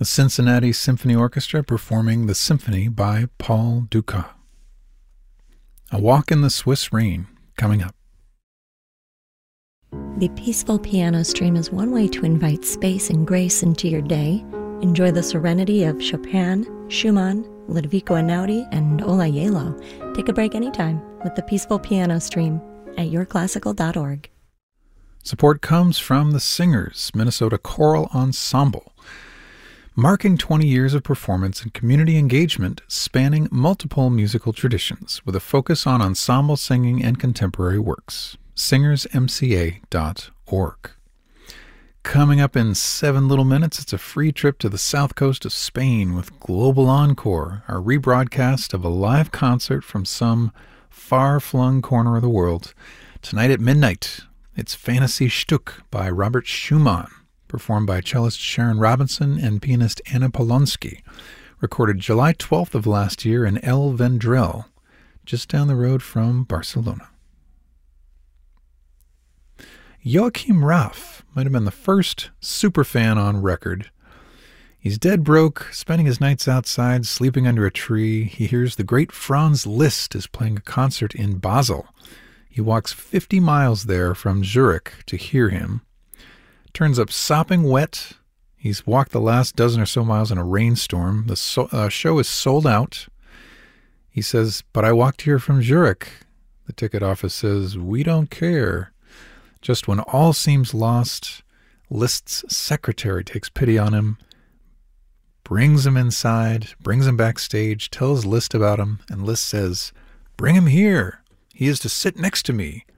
The Cincinnati Symphony Orchestra performing the Symphony by Paul Dukas. A Walk in the Swiss Rain, coming up. The Peaceful Piano Stream is one way to invite space and grace into your day. Enjoy the serenity of Chopin, Schumann, Ludovico Einaudi, and Ola Yelo. Take a break anytime with the Peaceful Piano Stream at yourclassical.org. Support comes from the Singers, Minnesota Choral Ensemble, marking 20 years of performance and community engagement spanning multiple musical traditions with a focus on ensemble singing and contemporary works. singersmca.org. Coming up in 7 little minutes, it's a free trip to the south coast of Spain with Global Encore, our rebroadcast of a live concert from some far-flung corner of the world. Tonight at midnight, it's Fantasy Stück by Robert Schumann, performed by cellist Sharon Robinson and pianist Anna Polonsky, recorded July 12th of last year in El Vendrell, just down the road from Barcelona. Joachim Raff might have been the first superfan on record. He's dead broke, spending his nights outside, sleeping under a tree. He hears the great Franz Liszt is playing a concert in Basel. He walks 50 miles there from Zurich to hear him. Turns up sopping wet. He's walked the last dozen or so miles in a rainstorm. The show is sold out. He says, "But I walked here from Zurich." The ticket office says, "We don't care." Just when all seems lost, Liszt's secretary takes pity on him, brings him inside, brings him backstage, tells Liszt about him, and Liszt says, "Bring him here. He is to sit next to me.